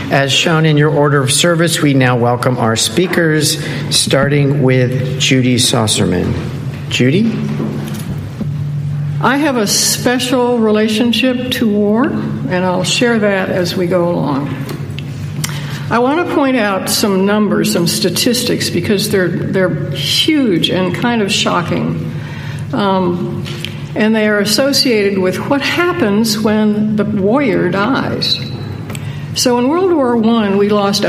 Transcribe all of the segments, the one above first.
As shown in your order of service, we now welcome our speakers, starting with Judy Saucerman. Judy? I have a special relationship to war, and I'll share that as we go along. I want to point out some numbers, some statistics, because they're huge and kind of shocking. And they are associated with what happens when the warrior dies. So in World War I, we lost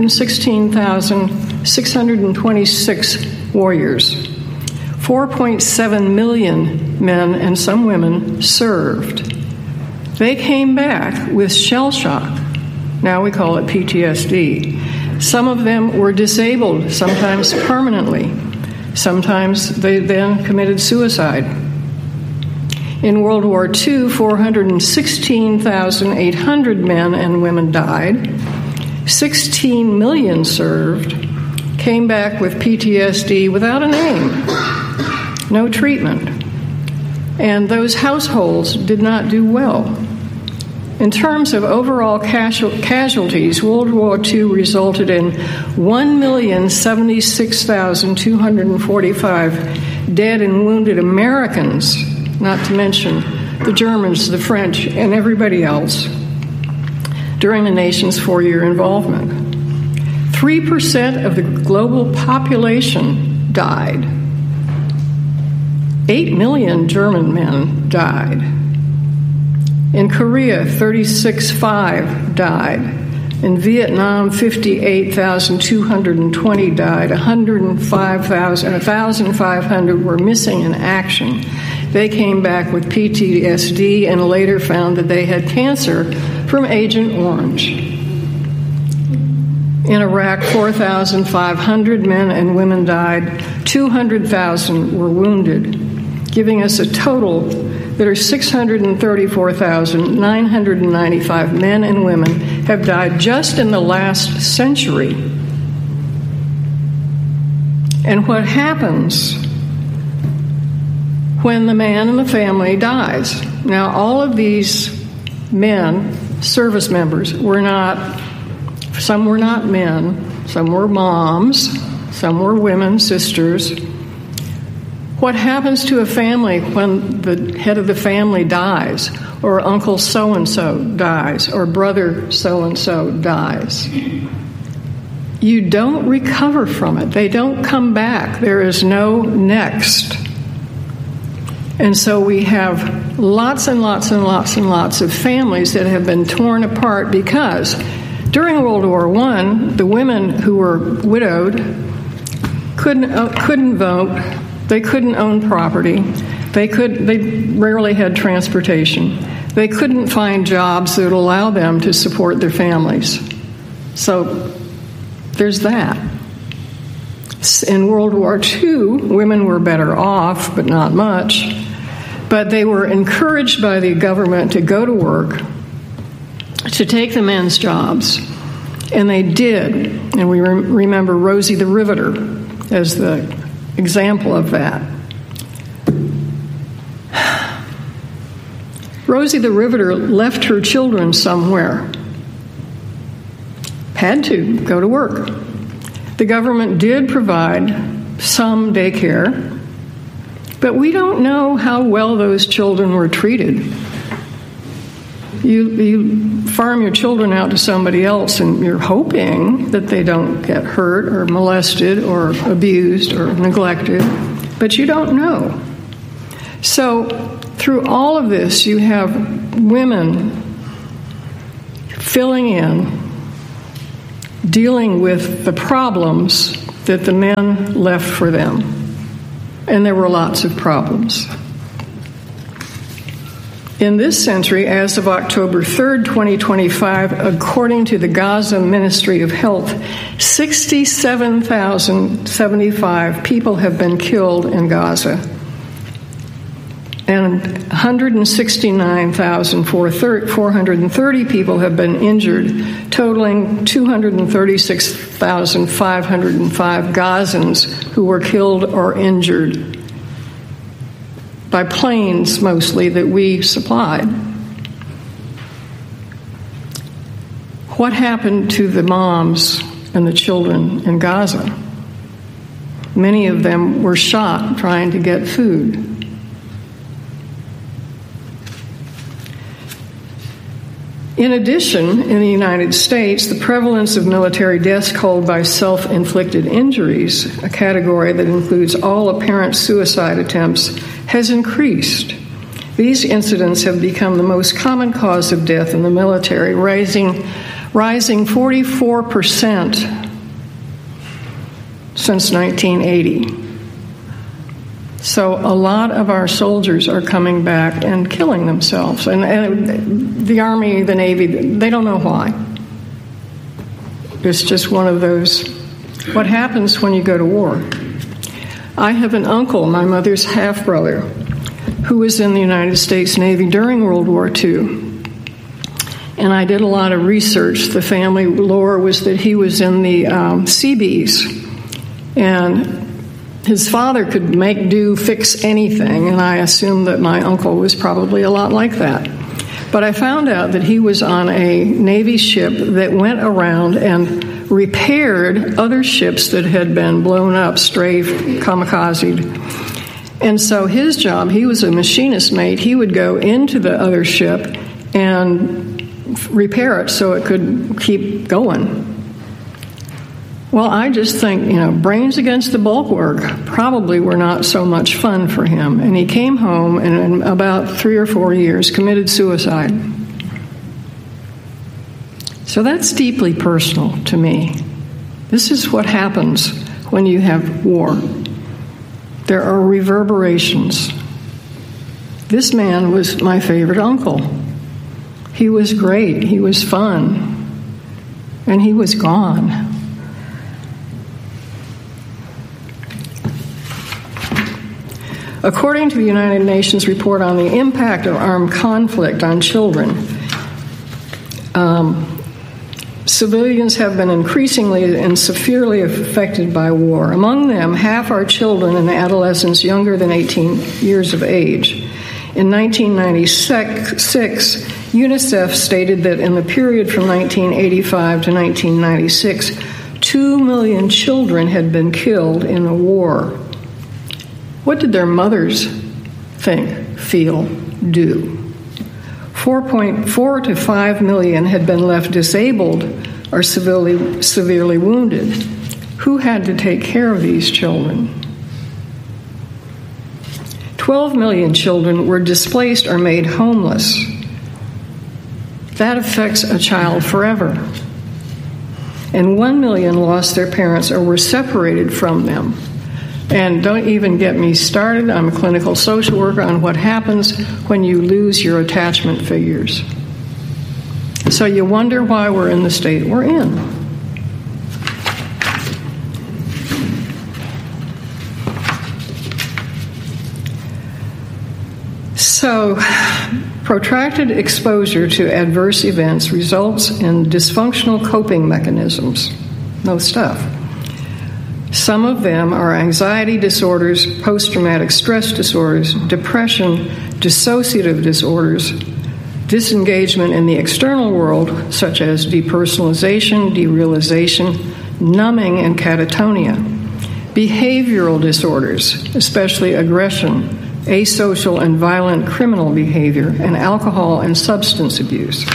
116,626 warriors. 4.7 million men and some women served. They came back with shell shock. Now we call it PTSD. Some of them were disabled, sometimes permanently. Sometimes they then committed suicide. In World War II, 416,800 men and women died. 16 million served, came back with PTSD without a name, no treatment. And those households did not do well. In terms of overall casualties, World War II resulted in 1,076,245 dead and wounded Americans, not to mention the Germans, the French, and everybody else during the nation's 4-year involvement. 3% of the global population died. 8 million German men died. In Korea, 36,500 died. In Vietnam, 58,220 died. 105,500 were missing in action. They came back with PTSD and later found that they had cancer from Agent Orange. In Iraq, 4,500 men and women died. 200,000 were wounded, giving us a total that are 634,995 men and women have died just in the last century. And what happens when the man in the family dies? Now, all of these men, service members, some were not men, some were moms, some were women, sisters. What happens to a family when the head of the family dies, or uncle so-and-so dies, or brother so-and-so dies? You don't recover from it. They don't come back. There is no next. And so we have lots and lots and lots and lots of families that have been torn apart because during World War I, the women who were widowed couldn't vote. They couldn't own property. They rarely had transportation. They couldn't find jobs that would allow them to support their families. So there's that. In World War II, women were better off, but not much. But they were encouraged by the government to go to work, to take the men's jobs. And they did. And we remember Rosie the Riveter as the example of that. Rosie the Riveter left her children somewhere. Had to go to work. The government did provide some daycare, but we don't know how well those children were treated. You farm your children out to somebody else and you're hoping that they don't get hurt or molested or abused or neglected, but you don't know. So through all of this, you have women filling in, dealing with the problems that the men left for them. And there were lots of problems. In this century, as of October 3rd, 2025, according to the Gaza Ministry of Health, 67,075 people have been killed in Gaza, and 169,430 people have been injured, totaling 236,505 Gazans who were killed or injured by planes mostly that we supplied. What happened to the moms and the children in Gaza? Many of them were shot trying to get food. In addition, in the United States, the prevalence of military deaths caused by self-inflicted injuries, a category that includes all apparent suicide attempts, has increased. These incidents have become the most common cause of death in the military, rising 44% since 1980. So a lot of our soldiers are coming back and killing themselves. And the Army, the Navy, they don't know why. It's just one of those, what happens when you go to war. I have an uncle, my mother's half-brother, who was in the United States Navy during World War II. And I did a lot of research. The family lore was that he was in the Seabees. And his father could make do, fix anything, and I assumed that my uncle was probably a lot like that. But I found out that he was on a Navy ship that went around and repaired other ships that had been blown up, strafed, kamikazed. And so his job, he was a machinist mate, he would go into the other ship and repair it so it could keep going. Well, I just think, brains against the bulwark probably were not so much fun for him. And he came home and in about 3 or 4 years committed suicide. So that's deeply personal to me. This is what happens when you have war. There are reverberations. This man was my favorite uncle. He was great. He was fun. And he was gone. According to the United Nations report on the impact of armed conflict on children, civilians have been increasingly and severely affected by war. Among them, half are children and adolescents younger than 18 years of age. In 1996, UNICEF stated that in the period from 1985 to 1996, 2 million children had been killed in the war. What did their mothers think, feel, do? 4.4 to 5 million had been left disabled or severely wounded. Who had to take care of these children? 12 million children were displaced or made homeless. That affects a child forever. And 1 million lost their parents or were separated from them. And don't even get me started. I'm a clinical social worker on what happens when you lose your attachment figures. So you wonder why we're in the state we're in. So, protracted exposure to adverse events results in dysfunctional coping mechanisms. No stuff. Some of them are anxiety disorders, post-traumatic stress disorders, depression, dissociative disorders, disengagement in the external world, such as depersonalization, derealization, numbing, and catatonia, behavioral disorders, especially aggression, asocial and violent criminal behavior, and alcohol and substance abuse.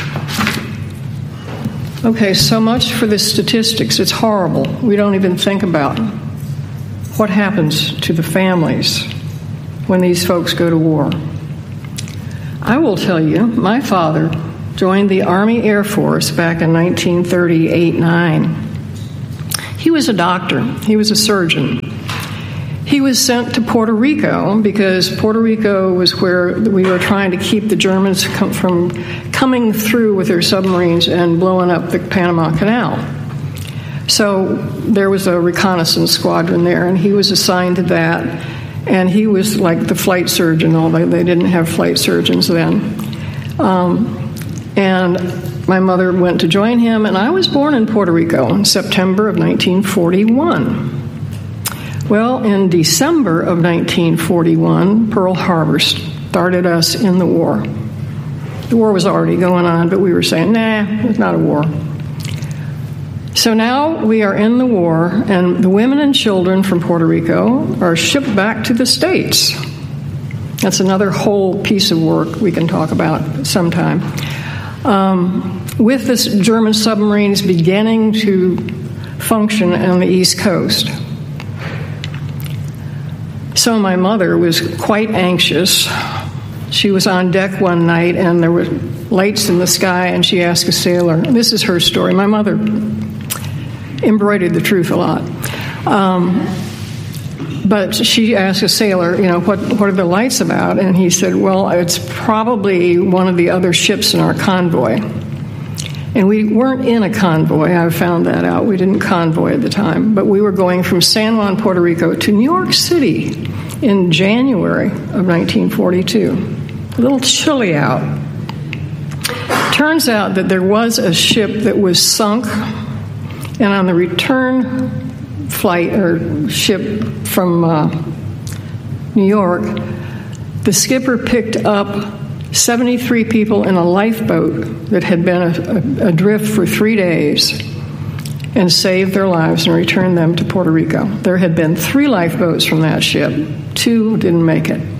Okay, so much for the statistics. It's horrible. We don't even think about what happens to the families when these folks go to war. I will tell you, my father joined the Army Air Force back in 1938-9. He was a doctor. He was a surgeon. He was sent to Puerto Rico because Puerto Rico was where we were trying to keep the Germans from coming through with their submarines and blowing up the Panama Canal. So there was a reconnaissance squadron there, and he was assigned to that. And he was like the flight surgeon, although they didn't have flight surgeons then. And my mother went to join him, and I was born in Puerto Rico in September of 1941. Well, in December of 1941, Pearl Harbor started us in the war. The war was already going on, but we were saying, nah, it's not a war. So now we are in the war, and the women and children from Puerto Rico are shipped back to the States. That's another whole piece of work we can talk about sometime. With this German submarines beginning to function on the East Coast. So my mother was quite anxious. She was on deck one night, and there were lights in the sky, and she asked a sailor, and this is her story. My mother embroidered the truth a lot. But she asked a sailor, what are the lights about? And he said, well, it's probably one of the other ships in our convoy. And we weren't in a convoy. I found that out. We didn't convoy at the time. But we were going from San Juan, Puerto Rico to New York City in January of 1942. A little chilly out. Turns out that there was a ship that was sunk, and on the return flight or ship from New York, the skipper picked up 73 people in a lifeboat that had been adrift for 3 days and saved their lives and returned them to Puerto Rico. There had been 3 lifeboats from that ship. 2 didn't make it.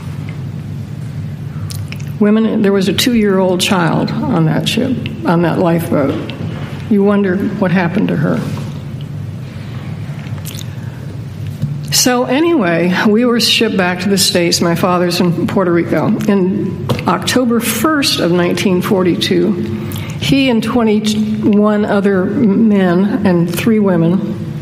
There was a 2-year-old child on that ship, on that lifeboat. You wonder what happened to her. So anyway, we were shipped back to the States. My father's in Puerto Rico. In October 1st of 1942, he and 21 other men and 3 women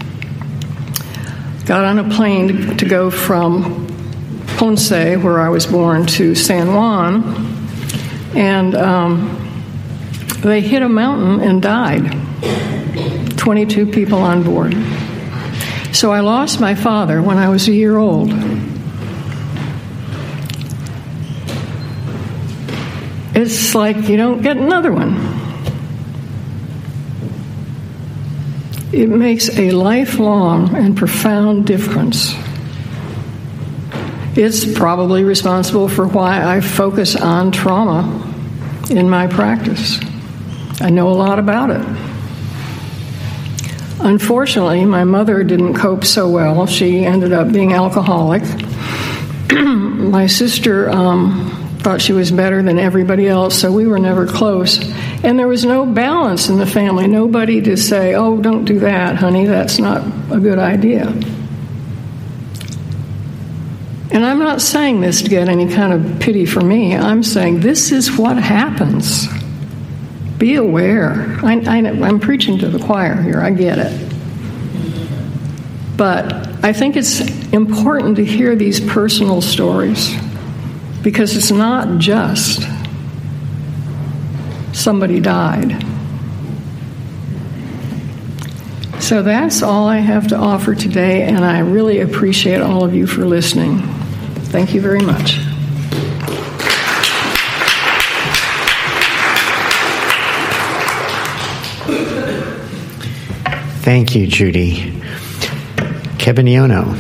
got on a plane to go from Ponce, where I was born, to San Juan, and they hit a mountain and died. 22 people on board. So I lost my father when I was a year old. It's like you don't get another one. It makes a lifelong and profound difference. It's probably responsible for why I focus on trauma in my practice. I know a lot about it. Unfortunately, my mother didn't cope so well. She ended up being alcoholic. My sister thought she was better than everybody else, so we were never close. And there was no balance in the family. Nobody to say, oh, don't do that, honey, that's not a good idea. And I'm not saying this to get any kind of pity for me. I'm saying this is what happens. Be aware. I'm preaching to the choir here. I get it. But I think it's important to hear these personal stories because it's not just somebody died. So that's all I have to offer today, and I really appreciate all of you for listening. Thank you very much. Thank you, Judy. Kebeniono.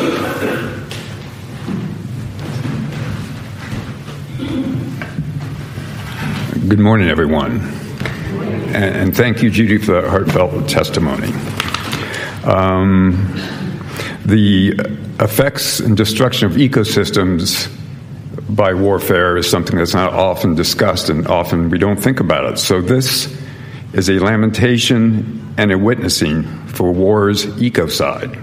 Good morning, everyone. And thank you, Judy, for that heartfelt testimony. The effects and destruction of ecosystems by warfare is something that's not often discussed, and often we don't think about it. So this is a lamentation and a witnessing for war's ecocide.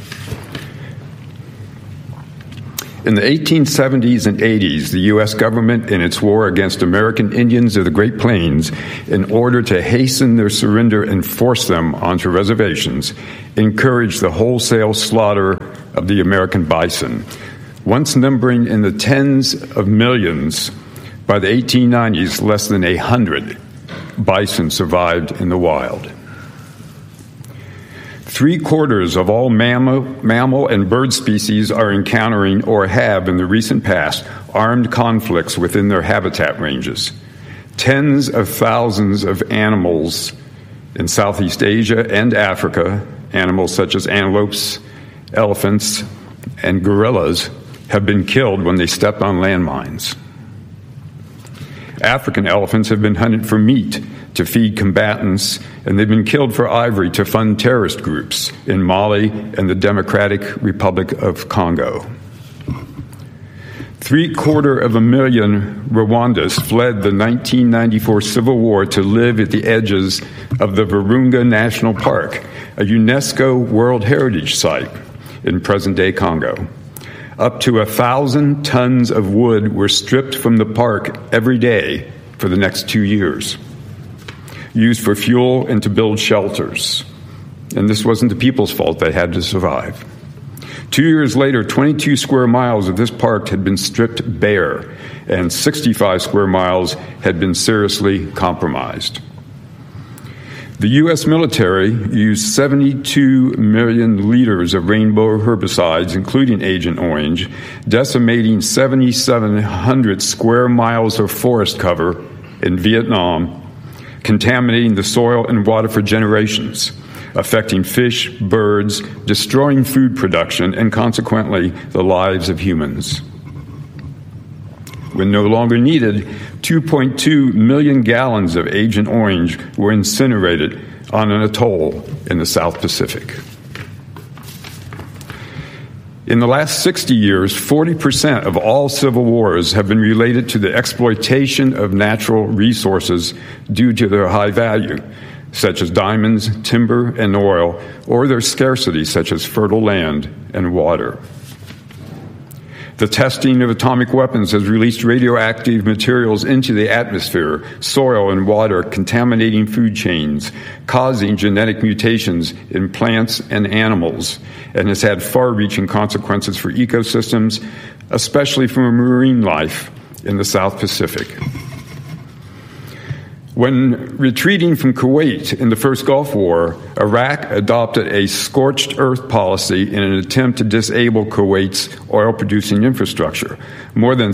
In the 1870s and 80s, the U.S. government, in its war against American Indians of the Great Plains, in order to hasten their surrender and force them onto reservations, encouraged the wholesale slaughter of the American bison. Once numbering in the tens of millions, by the 1890s, less than 100 bison survived in the wild. 3/4 of all mammal and bird species are encountering or have in the recent past armed conflicts within their habitat ranges. Tens of thousands of animals in Southeast Asia and Africa, animals such as antelopes, elephants, and gorillas, have been killed when they stepped on landmines. African elephants have been hunted for meat to feed combatants, and they've been killed for ivory to fund terrorist groups in Mali and the Democratic Republic of Congo. 750,000 Rwandans fled the 1994 civil war to live at the edges of the Virunga National Park, a UNESCO World Heritage Site in present-day Congo. Up to 1,000 tons of wood were stripped from the park every day for the next 2 years, used for fuel and to build shelters. And this wasn't the people's fault. They had to survive. 2 years later, 22 square miles of this park had been stripped bare, and 65 square miles had been seriously compromised. The U.S. military used 72 million liters of rainbow herbicides, including Agent Orange, decimating 7,700 square miles of forest cover in Vietnam, contaminating the soil and water for generations, affecting fish, birds, destroying food production, and consequently the lives of humans. When no longer needed, 2.2 million gallons of Agent Orange were incinerated on an atoll in the South Pacific. In the last 60 years, 40% of all civil wars have been related to the exploitation of natural resources due to their high value, such as diamonds, timber, and oil, or their scarcity, such as fertile land and water. The testing of atomic weapons has released radioactive materials into the atmosphere, soil, and water, contaminating food chains, causing genetic mutations in plants and animals, and has had far-reaching consequences for ecosystems, especially for marine life in the South Pacific. When retreating from Kuwait in the first Gulf War, Iraq adopted a scorched earth policy in an attempt to disable Kuwait's oil-producing infrastructure. More than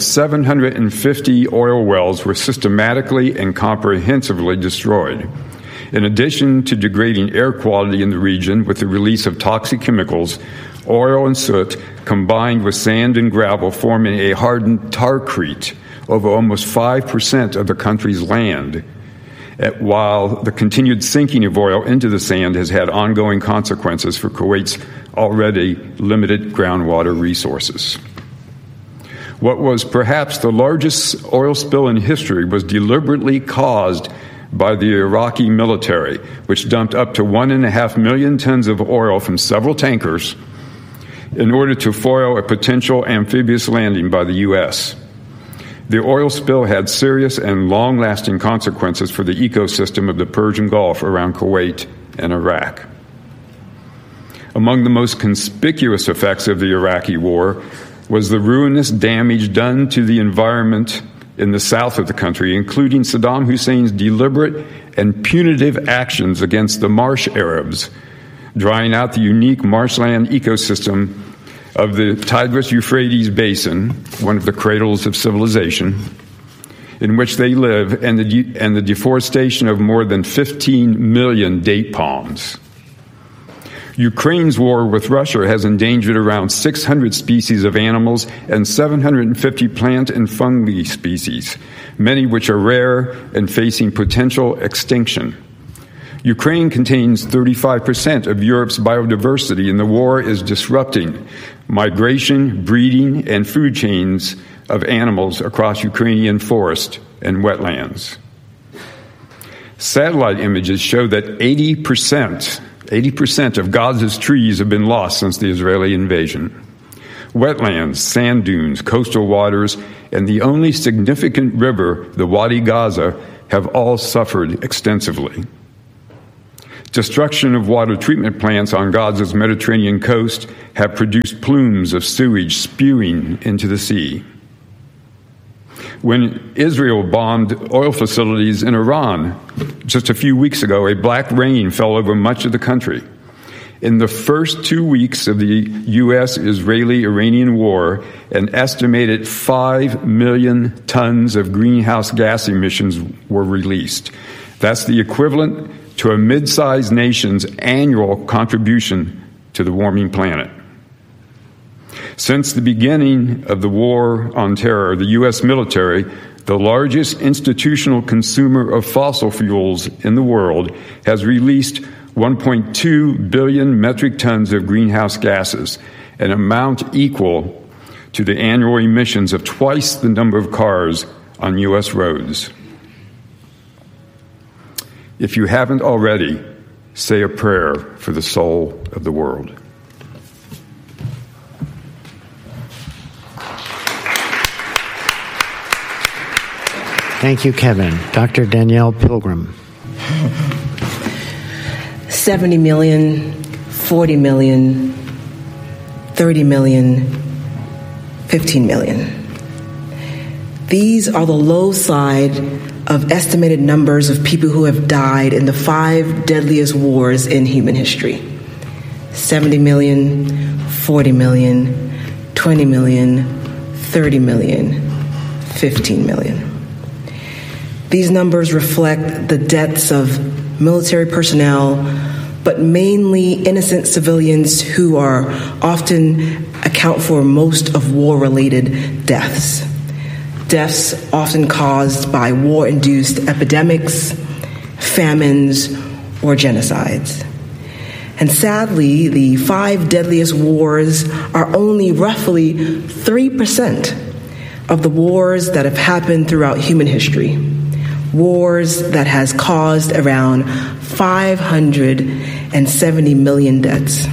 750 oil wells were systematically and comprehensively destroyed. In addition to degrading air quality in the region with the release of toxic chemicals, oil and soot combined with sand and gravel forming a hardened tarcrete over almost 5% of the country's land, while the continued sinking of oil into the sand has had ongoing consequences for Kuwait's already limited groundwater resources. What was perhaps the largest oil spill in history was deliberately caused by the Iraqi military, which dumped up to 1.5 million tons of oil from several tankers in order to foil a potential amphibious landing by the U.S. The oil spill had serious and long-lasting consequences for the ecosystem of the Persian Gulf around Kuwait and Iraq. Among the most conspicuous effects of the Iraqi war was the ruinous damage done to the environment in the south of the country, including Saddam Hussein's deliberate and punitive actions against the marsh Arabs, drying out the unique marshland ecosystem of the Tigris-Euphrates basin, one of the cradles of civilization, in which they live, and the deforestation of more than 15 million date palms. Ukraine's war with Russia has endangered around 600 species of animals and 750 plant and fungi species, many which are rare and facing potential extinction. Ukraine contains 35% of Europe's biodiversity, and the war is disrupting migration, breeding, and food chains of animals across Ukrainian forest and wetlands. Satellite images show that 80% of Gaza's trees have been lost since the Israeli invasion. Wetlands, sand dunes, coastal waters, and the only significant river, the Wadi Gaza, have all suffered extensively. Destruction of water treatment plants on Gaza's Mediterranean coast have produced plumes of sewage spewing into the sea. When Israel bombed oil facilities in Iran just a few weeks ago, a black rain fell over much of the country. In the first 2 weeks of the U.S.-Israeli-Iranian war, an estimated 5 million tons of greenhouse gas emissions were released. That's the equivalent to a mid-sized nation's annual contribution to the warming planet. Since the beginning of the war on terror, the U.S. military, the largest institutional consumer of fossil fuels in the world, has released 1.2 billion metric tons of greenhouse gases, an amount equal to the annual emissions of twice the number of cars on U.S. roads. If you haven't already, say a prayer for the soul of the world. Thank you, Kevin. Dr. Danielle Pilgrim. 70 million, 40 million, 30 million, 15 million. These are the low side of estimated numbers of people who have died in the 5 deadliest wars in human history. 70 million, 40 million, 20 million, 30 million, 15 million. These numbers reflect the deaths of military personnel, but mainly innocent civilians who are often account for most of war-related deaths. Deaths often caused by war-induced epidemics, famines, or genocides. And sadly, the 5 deadliest wars are only roughly 3% of the wars that have happened throughout human history. Wars that has caused around 570 million deaths.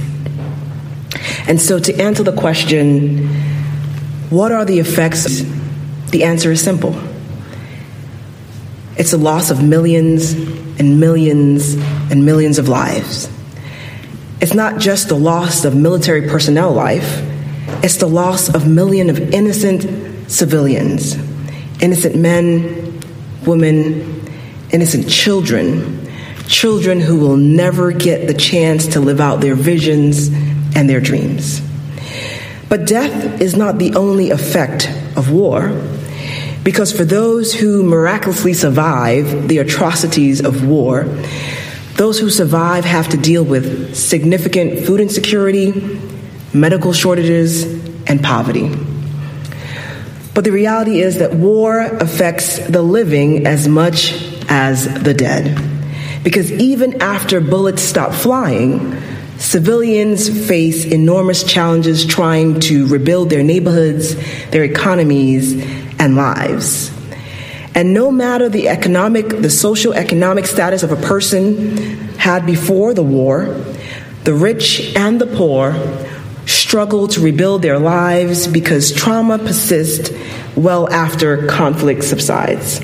And so to answer the question, what are the effects? The answer is simple. It's the loss of millions and millions and millions of lives. It's not just the loss of military personnel life, it's the loss of millions of innocent civilians, innocent men, women, innocent children who will never get the chance to live out their visions and their dreams. But death is not the only effect of war, because for those who miraculously survive the atrocities of war, those who survive have to deal with significant food insecurity, medical shortages, and poverty. But the reality is that war affects the living as much as the dead. Because even after bullets stop flying, civilians face enormous challenges trying to rebuild their neighborhoods, their economies, and lives. And no matter the socio-economic status of a person had before the war, the rich and the poor struggle to rebuild their lives because trauma persists well after conflict subsides.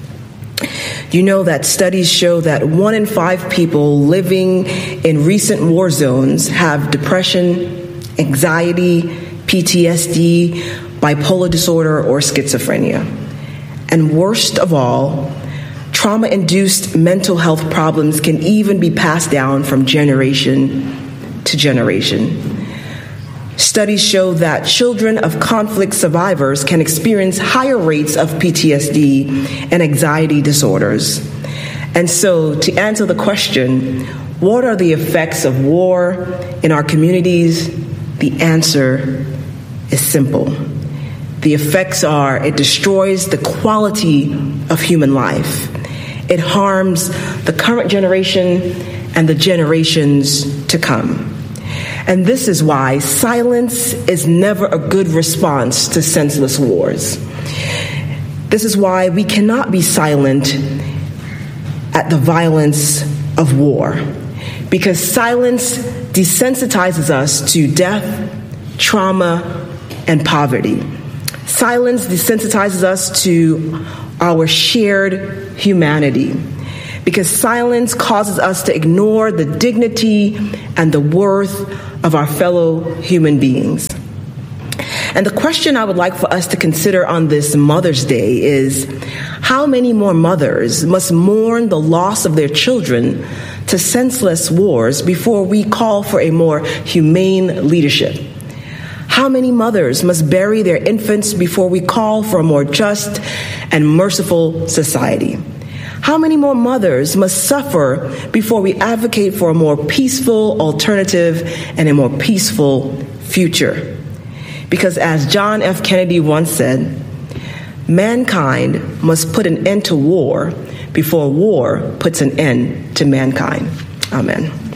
You know that studies show that 1 in 5 people living in recent war zones have depression, anxiety, PTSD, bipolar disorder, or schizophrenia. And worst of all, trauma-induced mental health problems can even be passed down from generation to generation. Studies show that children of conflict survivors can experience higher rates of PTSD and anxiety disorders. And so, to answer the question, what are the effects of war in our communities? The answer is simple. The effects are it destroys the quality of human life. It harms the current generation and the generations to come. And this is why silence is never a good response to senseless wars. This is why we cannot be silent at the violence of war, because silence desensitizes us to death, trauma, and poverty. Silence desensitizes us to our shared humanity, because silence causes us to ignore the dignity and the worth of our fellow human beings. And the question I would like for us to consider on this Mother's Day is, how many more mothers must mourn the loss of their children to senseless wars before we call for a more humane leadership? How many mothers must bury their infants before we call for a more just and merciful society? How many more mothers must suffer before we advocate for a more peaceful alternative and a more peaceful future? Because as John F. Kennedy once said, mankind must put an end to war before war puts an end to mankind. Amen.